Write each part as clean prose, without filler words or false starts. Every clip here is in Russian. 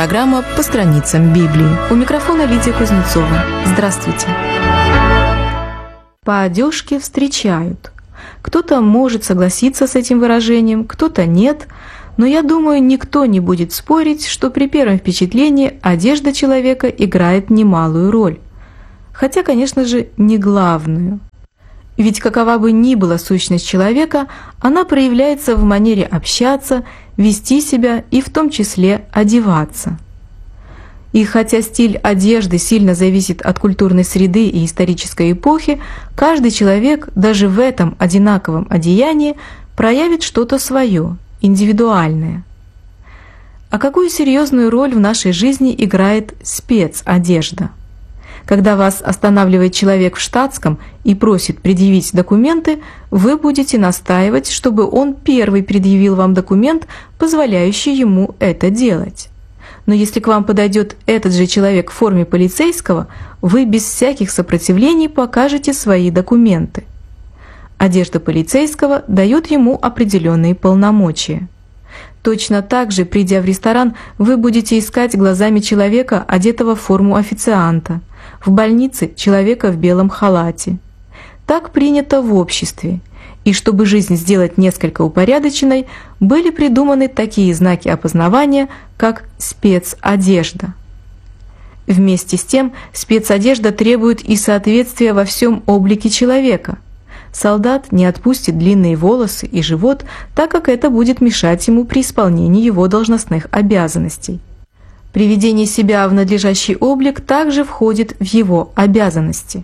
программа «По страницам Библии». У микрофона Лидия Кузнецова. Здравствуйте. По одежке встречают. Кто-то может согласиться с этим выражением, кто-то нет, но я думаю, никто не будет спорить, что при первом впечатлении одежда человека играет немалую роль. Хотя, конечно же, не главную. Ведь какова бы ни была сущность человека, она проявляется в манере общаться, вести себя и в том числе одеваться. И хотя стиль одежды сильно зависит от культурной среды и исторической эпохи, каждый человек даже в этом одинаковом одеянии проявит что-то свое, индивидуальное. А какую серьезную роль в нашей жизни играет спецодежда? Когда вас останавливает человек в штатском и просит предъявить документы, вы будете настаивать, чтобы он первый предъявил вам документ, позволяющий ему это делать. Но если к вам подойдет этот же человек в форме полицейского, вы без всяких сопротивлений покажете свои документы. Одежда полицейского дает ему определенные полномочия. Точно так же, придя в ресторан, вы будете искать глазами человека, одетого в форму официанта, в больнице человека в белом халате. Так принято в обществе, и чтобы жизнь сделать несколько упорядоченной, были придуманы такие знаки опознавания, как спецодежда. Вместе с тем, спецодежда требует и соответствия во всем облике человека. Солдат не отпустит длинные волосы и живот, так как это будет мешать ему при исполнении его должностных обязанностей. Приведение себя в надлежащий облик также входит в его обязанности.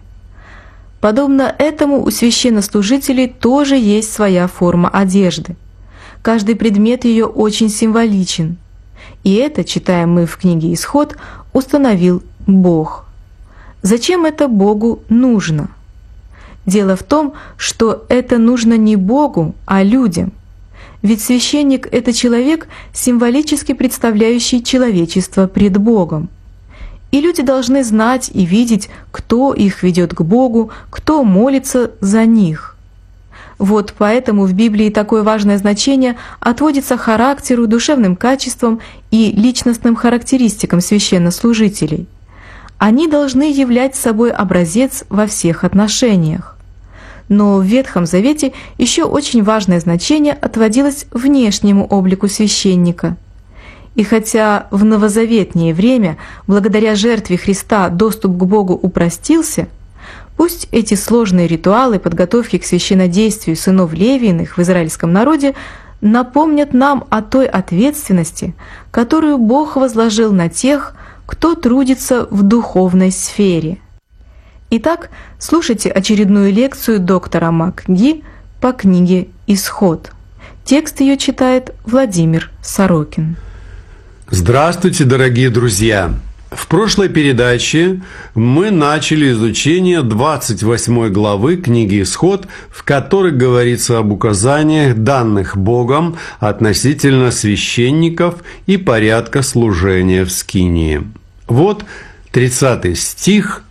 Подобно этому у священнослужителей тоже есть своя форма одежды. Каждый предмет ее очень символичен. И это, читаем мы в книге «Исход», установил Бог. Зачем это Богу нужно? Дело в том, что это нужно не Богу, а людям. Ведь священник – это человек, символически представляющий человечество пред Богом. И люди должны знать и видеть, кто их ведет к Богу, кто молится за них. Вот поэтому в Библии такое важное значение отводится характеру, душевным качествам и личностным характеристикам священнослужителей. Они должны являть собой образец во всех отношениях. Но в Ветхом Завете еще очень важное значение отводилось внешнему облику священника. И хотя в новозаветнее время, благодаря жертве Христа, доступ к Богу упростился, пусть эти сложные ритуалы подготовки к священнодействию сынов Левииных в израильском народе напомнят нам о той ответственности, которую Бог возложил на тех, кто трудится в духовной сфере. Итак, слушайте очередную лекцию доктора МакГи по книге «Исход». Текст ее читает Владимир Сорокин. Здравствуйте, дорогие друзья! В прошлой передаче мы начали изучение 28 главы книги «Исход», в которой говорится об указаниях, данных Богом относительно священников и порядка служения в скинии. Вот 30 стих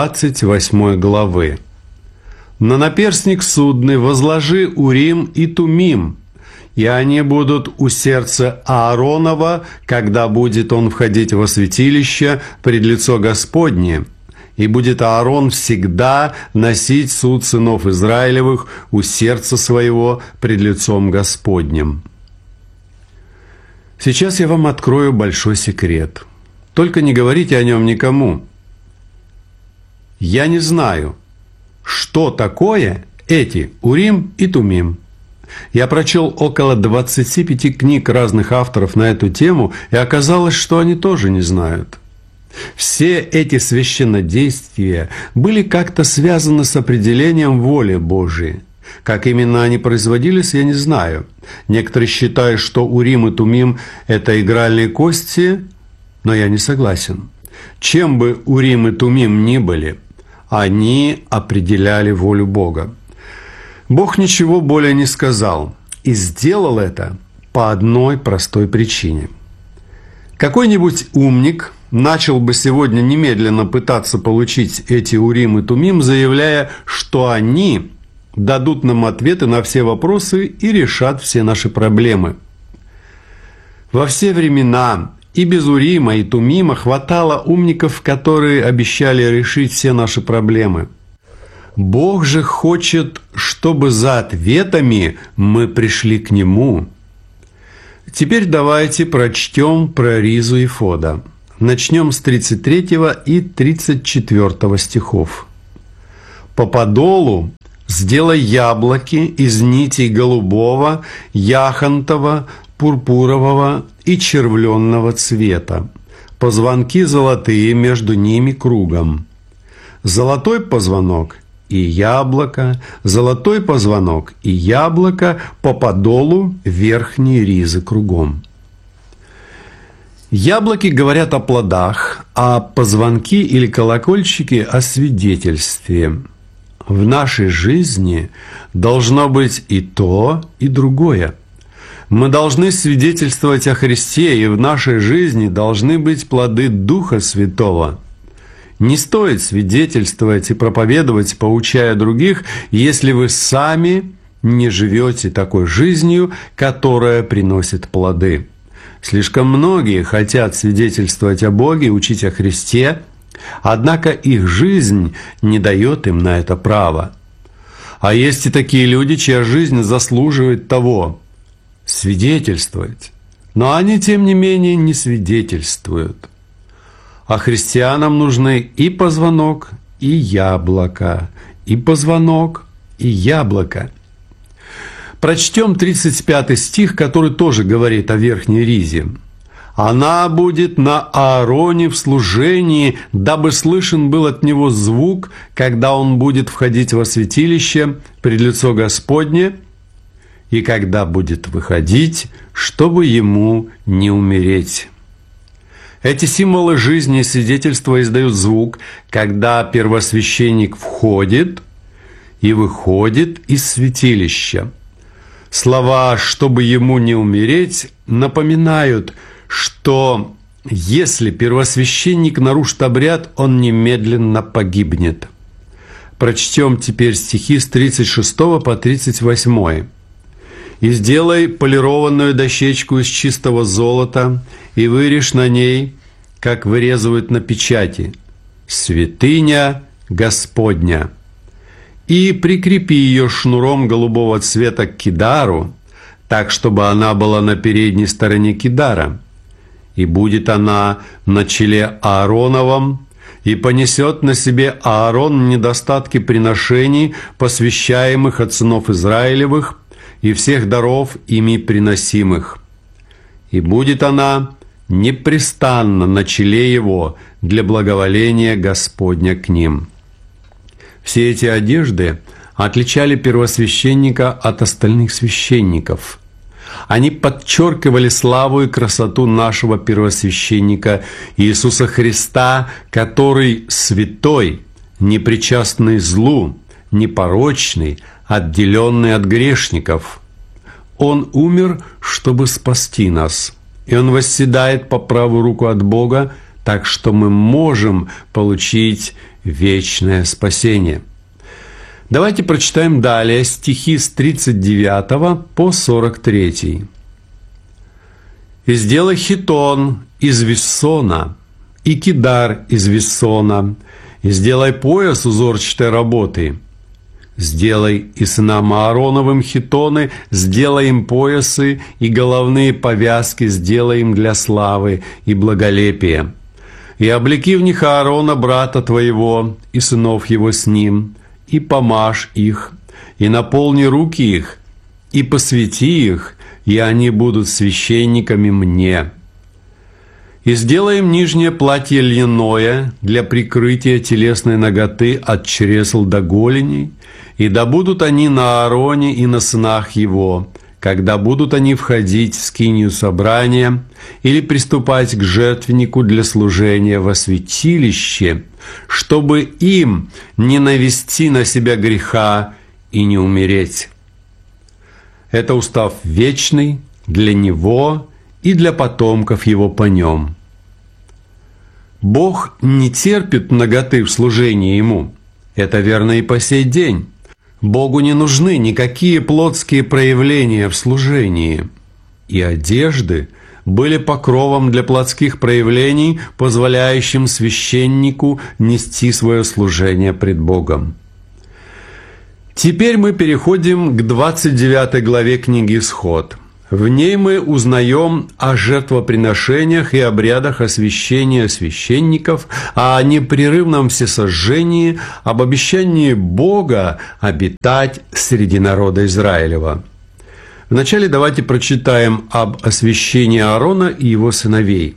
28 главы. «На наперстник судный возложи Урим и Тумим, и они будут у сердца Ааронова, когда будет он входить во святилище пред лицо Господне, и будет Аарон всегда носить суд сынов Израилевых у сердца своего пред лицом Господним». Сейчас я вам открою большой секрет. Только не говорите о нем никому. Я не знаю, что такое эти Урим и Тумим. Я прочел около 25 книг разных авторов на эту тему, и оказалось, что они тоже не знают. Все эти священнодействия были как-то связаны с определением воли Божией. Как именно они производились, я не знаю. Некоторые считают, что Урим и Тумим – это игральные кости, но я не согласен. Чем бы Урим и Тумим ни были, они определяли волю Бога. Бог ничего более не сказал, и сделал это по одной простой причине. Какой-нибудь умник начал бы сегодня немедленно пытаться получить эти Урим и Тумим, заявляя, что они дадут нам ответы на все вопросы и решат все наши проблемы. Во все времена И без Урима и Тумима хватало умников, которые обещали решить все наши проблемы. Бог же хочет, чтобы за ответами мы пришли к Нему. Теперь давайте прочтем про Ризу и Фода. Начнем с 33 и 34 стихов. «По подолу сделай яблоки из нитей голубого, яхонтового, пурпурового и червленного цвета, позвонки золотые между ними кругом. Золотой позвонок и яблоко, золотой позвонок и яблоко по подолу верхней ризы кругом». Яблоки говорят о плодах, а позвонки или колокольчики о свидетельстве. В нашей жизни должно быть и то, и другое. Мы должны свидетельствовать о Христе, и в нашей жизни должны быть плоды Духа Святого. Не стоит свидетельствовать и проповедовать, поучая других, если вы сами не живете такой жизнью, которая приносит плоды. Слишком многие хотят свидетельствовать о Боге, учить о Христе, однако их жизнь не дает им на это права. А есть и такие люди, чья жизнь заслуживает того – свидетельствовать, но они, тем не менее, не свидетельствуют. А христианам нужны и позвонок, и яблоко, и позвонок, и яблоко. Прочтем 35 стих, который тоже говорит о верхней ризе. «Она будет на Аароне в служении, дабы слышен был от него звук, когда он будет входить во святилище пред лицо Господне, и когда будет выходить, чтобы ему не умереть». Эти символы жизни и свидетельства издают звук, когда первосвященник входит и выходит из святилища. Слова «чтобы ему не умереть» напоминают, что если первосвященник нарушит обряд, он немедленно погибнет. Прочтем теперь стихи с 36 по 38. «И сделай полированную дощечку из чистого золота, и вырежь на ней, как вырезывают на печати, святыня Господня. И прикрепи ее шнуром голубого цвета к кидару, так, чтобы она была на передней стороне кидара. И будет она на челе Аароновом, и понесет на себе Аарон недостатки приношений, посвящаемых от сынов Израилевых, и всех даров ими приносимых. И будет она непрестанно на челе его для благоволения Господня к ним». Все эти одежды отличали первосвященника от остальных священников. Они подчеркивали славу и красоту нашего первосвященника Иисуса Христа, который святой, непричастный злу, непорочный, отделенный от грешников. Он умер, чтобы спасти нас, и Он восседает по правую руку от Бога, так что мы можем получить вечное спасение. Давайте прочитаем далее стихи с 39 по 43. «И сделай хитон из виссона, и кидар из виссона, и сделай пояс узорчатой работы. Сделай и сынам Аароновым хитоны, сделай им поясы, и головные повязки сделай им для славы и благолепия. И облеки в них Аарона, брата твоего, и сынов его с ним, и помажь их, и наполни руки их, и посвяти их, и они будут священниками мне. И сделай им нижнее платье льняное для прикрытия телесной наготы от чресл до голеней, и да будут они на Аароне и на сынах его, когда будут они входить в скинию собрания или приступать к жертвеннику для служения во святилище, чтобы им не навести на себя греха и не умереть. Это устав вечный для него и для потомков его по нем. Бог не терпит наготы в служении Ему. Это верно и по сей день. Богу не нужны никакие плотские проявления в служении. И одежды были покровом для плотских проявлений, позволяющим священнику нести свое служение пред Богом. Теперь мы переходим к 29 главе книги «Исход». В ней мы узнаем о жертвоприношениях и обрядах освящения священников, о непрерывном всесожжении, об обещании Бога обитать среди народа Израилева. Вначале давайте прочитаем об освящении Аарона и его сыновей.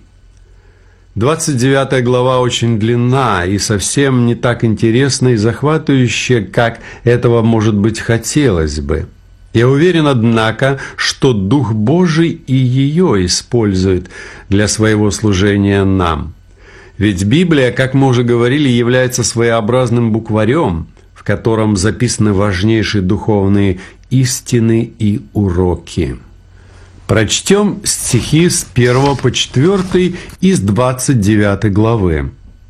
29 глава очень длинна и совсем не так интересна и захватывающая, как этого, может быть, хотелось бы. Я уверен, однако, что Дух Божий и ее использует для своего служения нам. Ведь Библия, как мы уже говорили, является своеобразным букварем, в котором записаны важнейшие духовные истины и уроки. Прочтем стихи с 1 по 4 из 29 главы.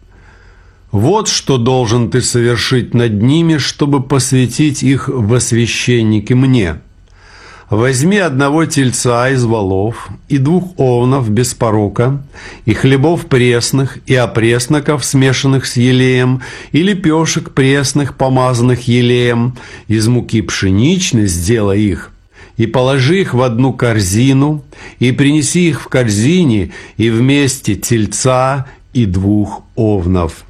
«Вот что должен ты совершить над ними, чтобы посвятить их во священники мне. Возьми одного тельца из волов и 2 овнов без порока, и хлебов пресных, и опресноков, смешанных с елеем, и лепешек пресных, помазанных елеем, из муки пшеничной сделай их, и положи их в одну корзину, и принеси их в корзине, и вместе тельца и 2 овнов.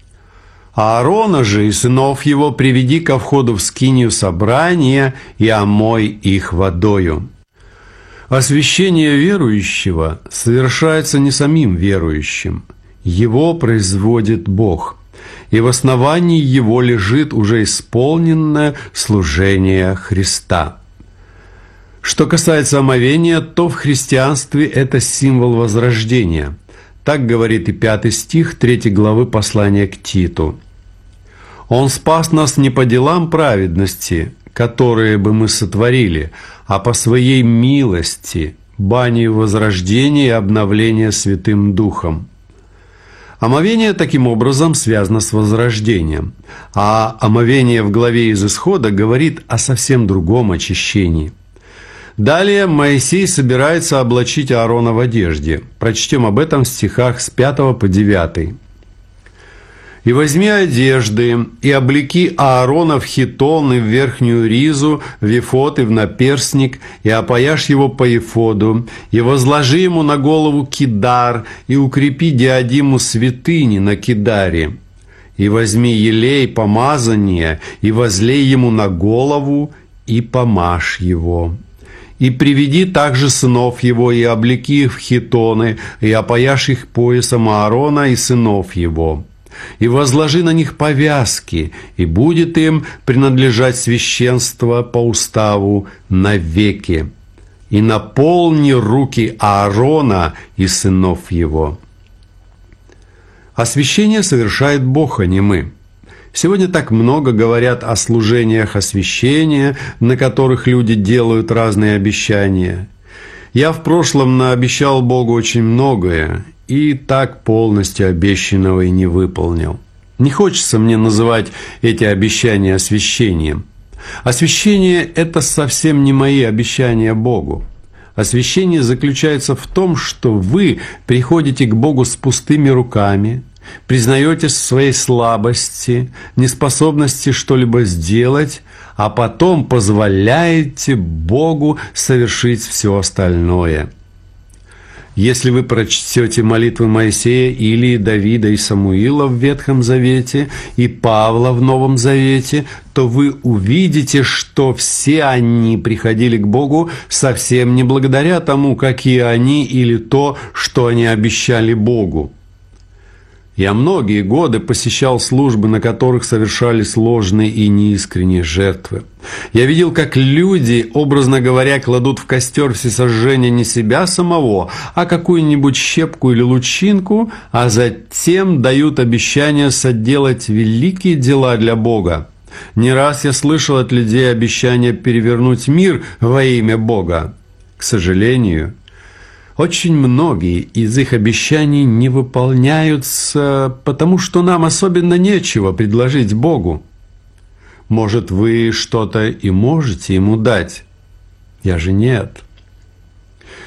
Аарона же и сынов его приведи ко входу в скинию собрания и омой их водою». Освящение верующего совершается не самим верующим, его производит Бог, и в основании его лежит уже исполненное служение Христа. Что касается омовения, то в христианстве это символ возрождения. Так говорит и 5 стих 3 главы послания к Титу. «Он спас нас не по делам праведности, которые бы мы сотворили, а по своей милости, баней возрождения и обновления Святым Духом». Омовение таким образом связано с возрождением, а омовение в главе из Исхода говорит о совсем другом очищении. Далее Моисей собирается облачить Аарона в одежде. Прочтем об этом в стихах с 5 по 9. «И возьми одежды, и облеки Аарона в хитон и в верхнюю ризу, в ефод и в наперстник, и опояшь его по ефоду, и возложи ему на голову кидар, и укрепи диадиму святыни на кидаре. И возьми елей помазания, и возлей ему на голову, и помажь его. И приведи также сынов его, и облеки их в хитоны, и опояшь их поясом Аарона и сынов его. И возложи на них повязки, и будет им принадлежать священство по уставу навеки. И наполни руки Аарона и сынов его». Освящение совершает Бог, а не мы. Сегодня так много говорят о служениях освящения, на которых люди делают разные обещания. Я в прошлом наобещал Богу очень многое, и так полностью обещанного и не выполнил. Не хочется мне называть эти обещания освящением. Освящение – это совсем не мои обещания Богу. Освящение заключается в том, что вы приходите к Богу с пустыми руками, признаете своей слабости, неспособности что-либо сделать, а потом позволяете Богу совершить все остальное. Если вы прочтете молитвы Моисея, Илии, Давида и Самуила в Ветхом Завете и Павла в Новом Завете, то вы увидите, что все они приходили к Богу совсем не благодаря тому, какие они или то, что они обещали Богу. Я многие годы посещал службы, на которых совершались ложные и неискренние жертвы. Я видел, как люди, образно говоря, кладут в костер всесожжения не себя самого, а какую-нибудь щепку или лучинку, а затем дают обещание соделать великие дела для Бога. Не раз я слышал от людей обещание перевернуть мир во имя Бога. К сожалению, очень многие из их обещаний не выполняются, потому что нам особенно нечего предложить Богу. Может, вы что-то и можете Ему дать? Я же нет.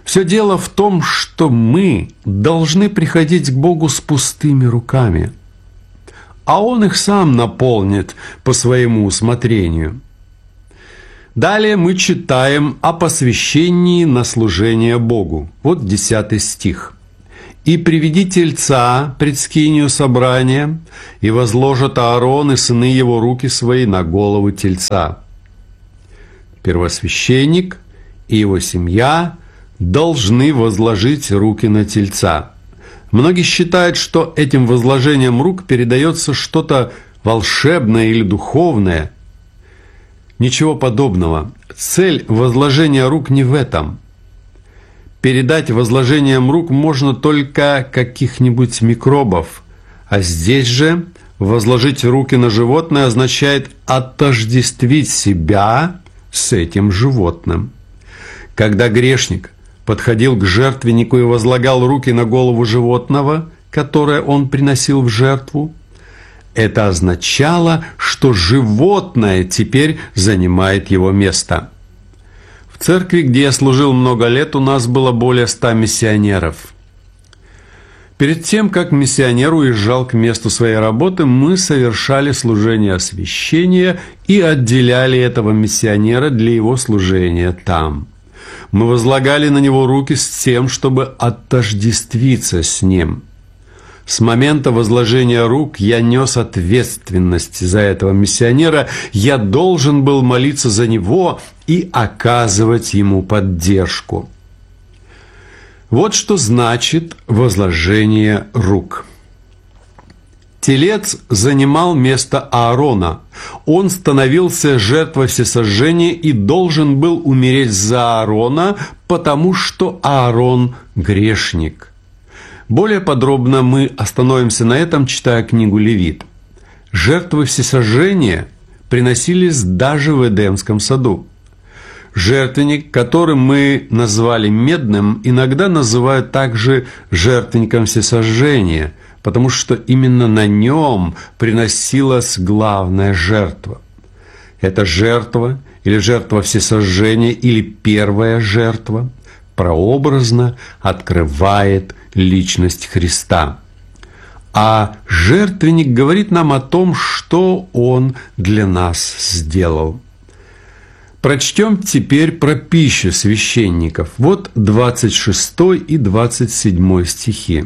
Все дело в том, что мы должны приходить к Богу с пустыми руками, а Он их сам наполнит по своему усмотрению. Далее мы читаем о посвящении на служение Богу. Вот 10 стих. «И приведи тельца пред скинию собрания, и возложат Аарон и сыны его руки свои на голову тельца». Первосвященник и его семья должны возложить руки на тельца. Многие считают, что этим возложением рук передается что-то волшебное или духовное. Ничего подобного. Цель возложения рук не в этом. Передать возложением рук можно только каких-нибудь микробов, а здесь же возложить руки на животное означает отождествить себя с этим животным. Когда грешник подходил к жертвеннику и возлагал руки на голову животного, которое он приносил в жертву, это означало, что животное теперь занимает его место. В церкви, где я служил много лет, у нас было более 100 миссионеров. Перед тем, как миссионер уезжал к месту своей работы, мы совершали служение освящения и отделяли этого миссионера для его служения там. Мы возлагали на него руки с тем, чтобы отождествиться с ним. С момента возложения рук я нес ответственность за этого миссионера, я должен был молиться за него и оказывать ему поддержку. Вот что значит возложение рук. Телец занимал место Аарона. Он становился жертвой всесожжения и должен был умереть за Аарона, потому что Аарон грешник. Более подробно мы остановимся на этом, читая книгу Левит. Жертвы всесожжения приносились даже в Эдемском саду. Жертвенник, который мы назвали медным, иногда называют также жертвенником всесожжения, потому что именно на нем приносилась главная жертва. Эта жертва, или жертва всесожжения, или первая жертва, прообразно открывает личность Христа. А жертвенник говорит нам о том, что Он для нас сделал. Прочтем теперь про пищу священников. Вот 26 и 27 стихи.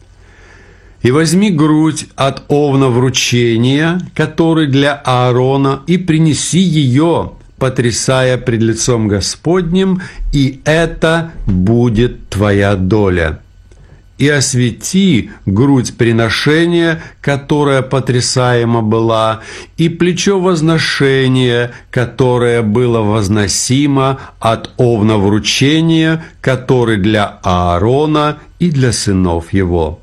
«И возьми грудь от овна вручения, который для Аарона, и принеси ее, потрясая пред лицом Господним, и это будет твоя доля. И освети грудь приношения, которая потрясаема была, и плечо возношения, которое было возносимо от овна вручения, который для Аарона и для сынов его».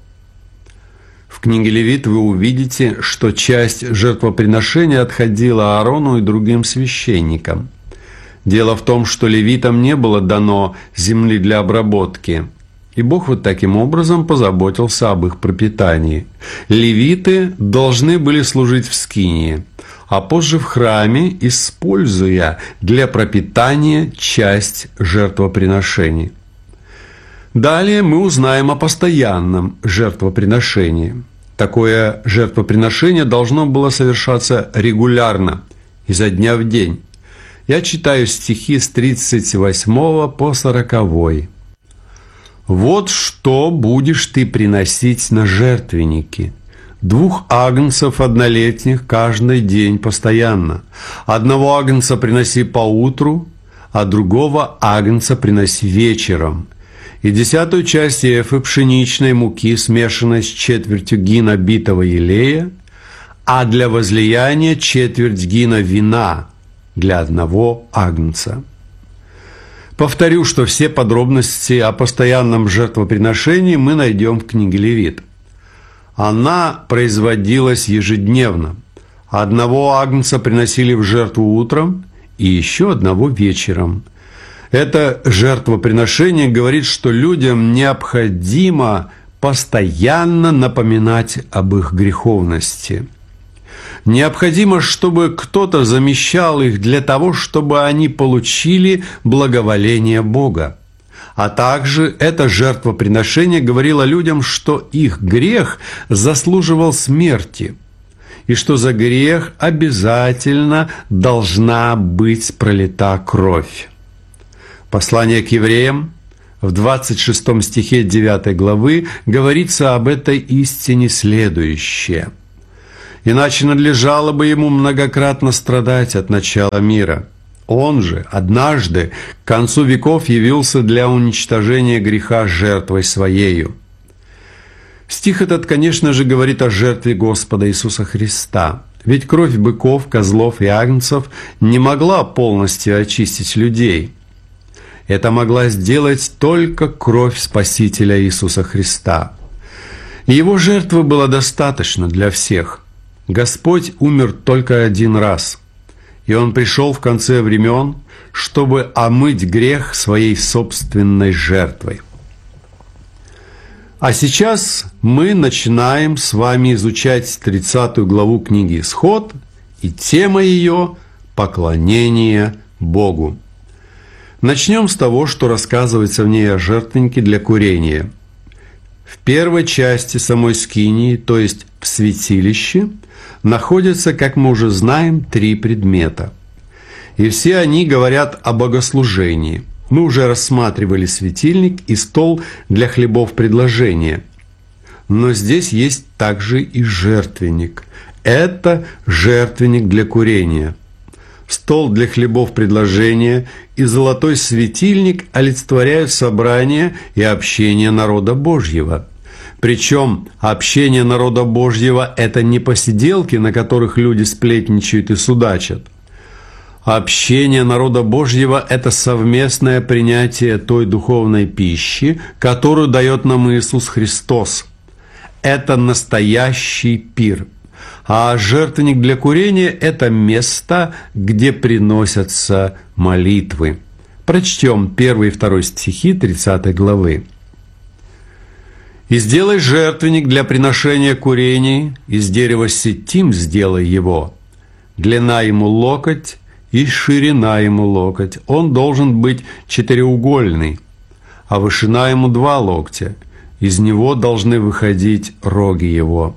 В книге Левит вы увидите, что часть жертвоприношения отходила Аарону и другим священникам. Дело в том, что левитам не было дано земли для обработки, и Бог вот таким образом позаботился об их пропитании. Левиты должны были служить в скинии, а позже в храме, используя для пропитания часть жертвоприношений. Далее мы узнаем о постоянном жертвоприношении. Такое жертвоприношение должно было совершаться регулярно, изо дня в день. Я читаю стихи с 38 по 40. «Вот что будешь ты приносить на жертвенники: 2 агнцев однолетних каждый день постоянно. 1 агнца приноси поутру, а другого агнца приноси вечером. И 10 часть ефы пшеничной муки, смешанной с четвертью гина битого елея, а для возлияния четверть гина вина для 1 агнца». Повторю, что все подробности о постоянном жертвоприношении мы найдем в книге Левит. Она производилась ежедневно. 1 агнца приносили в жертву утром и еще 1 вечером. Это жертвоприношение говорит, что людям необходимо постоянно напоминать об их греховности. Необходимо, чтобы кто-то замещал их для того, чтобы они получили благоволение Бога. А также это жертвоприношение говорило людям, что их грех заслуживал смерти, и что за грех обязательно должна быть пролита кровь. Послание к евреям в 26 стихе 9 главы говорится об этой истине следующее. «Иначе надлежало бы ему многократно страдать от начала мира. Он же однажды к концу веков явился для уничтожения греха жертвой Своею». Стих этот, конечно же, говорит о жертве Господа Иисуса Христа. Ведь кровь быков, козлов и агнцев не могла полностью очистить людей. Это могла сделать только кровь Спасителя Иисуса Христа. Его жертвы было достаточно для всех. Господь умер только один раз, и Он пришел в конце времен, чтобы омыть грех своей собственной жертвой. А сейчас мы начинаем с вами изучать 30 главу книги «Исход», и тема ее – «Поклонение Богу». Начнем с того, что рассказывается в ней о жертвеннике для курения. В первой части самой скинии, то есть в святилище, находятся, как мы уже знаем, 3 предмета. И все они говорят о богослужении. Мы уже рассматривали светильник и стол для хлебов предложения. Но здесь есть также и жертвенник. Это жертвенник для курения. Стол для хлебов предложения и золотой светильник олицетворяют собрание и общение народа Божьего. Причем общение народа Божьего – это не посиделки, на которых люди сплетничают и судачат. Общение народа Божьего – это совместное принятие той духовной пищи, которую дает нам Иисус Христос. Это настоящий пир. А жертвенник для курения – это место, где приносятся молитвы. Прочтем 1 и 2 стихи 30 главы. «И сделай жертвенник для приношения курений, из дерева ситим сделай его. Длина ему локоть, и ширина ему локоть. Он должен быть четыреугольный, а вышина ему 2 локтя. Из него должны выходить роги его».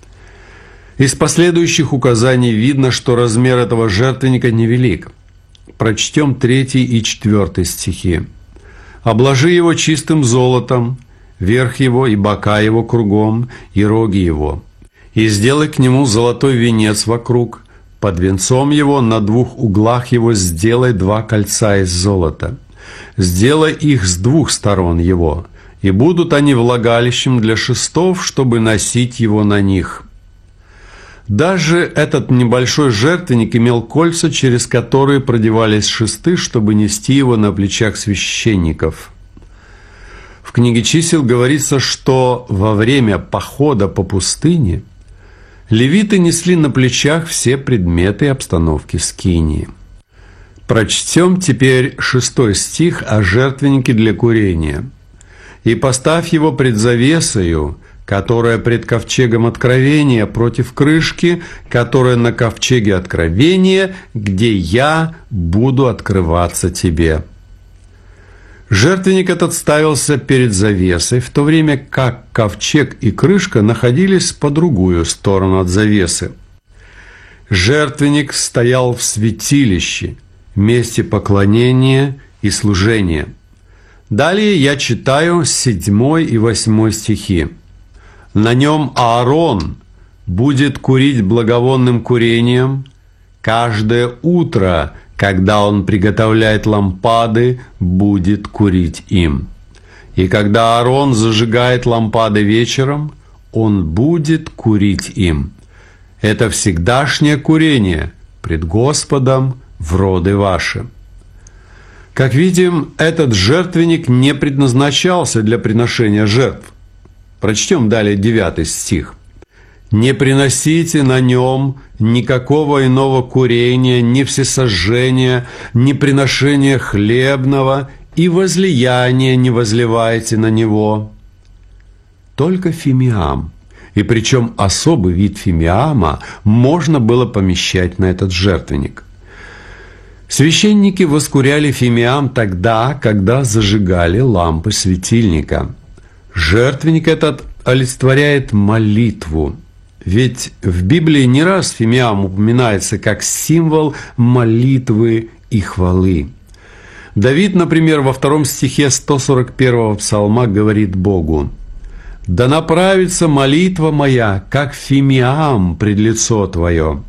Из последующих указаний видно, что размер этого жертвенника невелик. Прочтем 3 и 4 стихи. «Обложи его чистым золотом, верх его и бока его кругом, и роги его. И сделай к нему золотой венец вокруг. Под венцом его на 2 углах его сделай 2 кольца из золота. Сделай их с 2 сторон его, и будут они влагалищем для шестов, чтобы носить его на них». Даже этот небольшой жертвенник имел кольца, через которые продевались шесты, чтобы нести его на плечах священников. В книге чисел говорится, что во время похода по пустыне левиты несли на плечах все предметы и обстановки скинии. Прочтем теперь 6 стих о жертвеннике для курения. «И поставь его пред завесою, которая пред ковчегом откровения, против крышки, которая на ковчеге откровения, где я буду открываться тебе». Жертвенник этот ставился перед завесой, в то время как ковчег и крышка находились по другую сторону от завесы. Жертвенник стоял в святилище, месте поклонения и служения. Далее я читаю 7 и 8 стихи. «На нем Аарон будет курить благовонным курением каждое утро, когда он приготовляет лампады, будет курить им. И когда Аарон зажигает лампады вечером, он будет курить им. Это всегдашнее курение пред Господом в роды ваши». Как видим, этот жертвенник не предназначался для приношения жертв. Прочтем далее 9 стих. «Не приносите на нем никакого иного курения, ни всесожжения, ни приношения хлебного, и возлияния не возливайте на него». Только фимиам, и причем особый вид фимиама, можно было помещать на этот жертвенник. Священники воскуряли фимиам тогда, когда зажигали лампы светильника. Жертвенник этот олицетворяет молитву. Ведь в Библии не раз фимиам упоминается как символ молитвы и хвалы. Давид, например, во 2 стихе 141-го псалма говорит Богу: «Да направится молитва моя, как фимиам пред лицо Твое».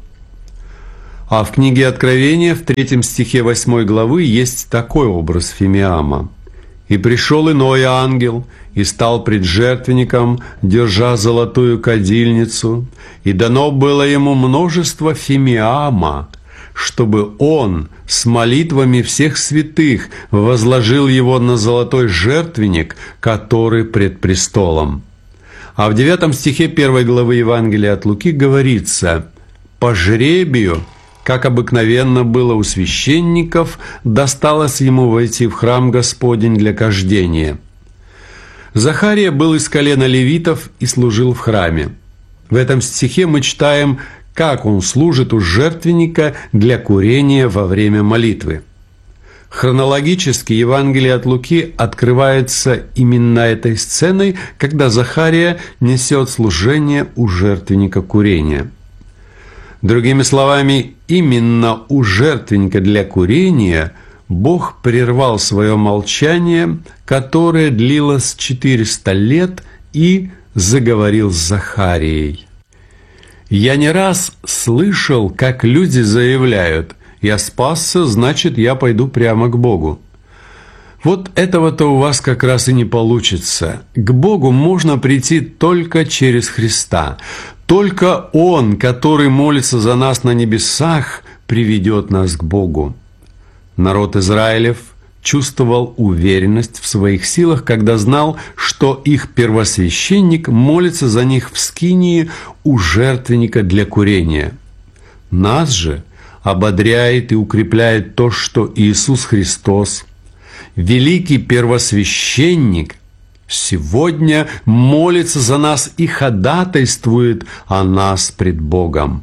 А в книге Откровения в 3 стихе 8 главы есть такой образ фимиама. «И пришел иной ангел, и стал пред жертвенником, держа золотую кадильницу, и дано было ему множество фимиама, чтобы он с молитвами всех святых возложил его на золотой жертвенник, который пред престолом». А в 9 стихе 1 главы Евангелия от Луки говорится: «По жребию, как обыкновенно было у священников, досталось ему войти в храм Господень для кождения». Захария был из колена левитов и служил в храме. В этом стихе мы читаем, как он служит у жертвенника для курения во время молитвы. Хронологически Евангелие от Луки открывается именно этой сценой, когда Захария несет служение у жертвенника курения. Другими словами, именно у жертвенника для курения Бог прервал свое молчание, которое длилось 400 лет, и заговорил с Захарией. Я не раз слышал, как люди заявляют: «Я спасся, значит, я пойду прямо к Богу». Вот этого-то у вас как раз и не получится. К Богу можно прийти только через Христа. Только Он, который молится за нас на небесах, приведет нас к Богу. Народ Израилев чувствовал уверенность в своих силах, когда знал, что их первосвященник молится за них в скинии у жертвенника для курения. Нас же ободряет и укрепляет то, что Иисус Христос, великий первосвященник, сегодня молится за нас и ходатайствует о нас пред Богом.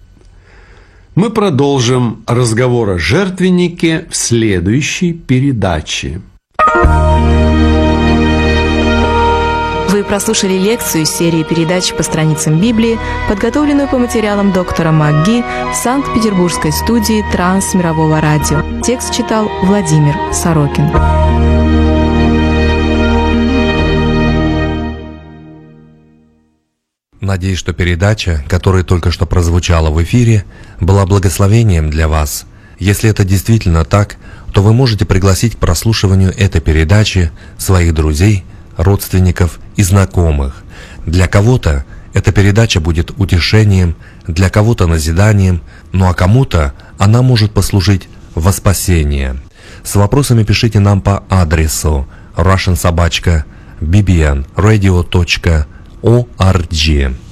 Мы продолжим разговор о жертвеннике в следующей передаче. Вы прослушали лекцию из серии передач по страницам Библии, подготовленную по материалам доктора МакГи в Санкт-Петербургской студии Трансмирового радио. Текст читал Владимир Сорокин. Надеюсь, что передача, которая только что прозвучала в эфире, была благословением для вас. Если это действительно так, то вы можете пригласить к прослушиванию этой передачи своих друзей, родственников и знакомых. Для кого-то эта передача будет утешением, для кого-то назиданием, ну а кому-то она может послужить во спасение. С вопросами пишите нам по адресу russian@bbnradio.org.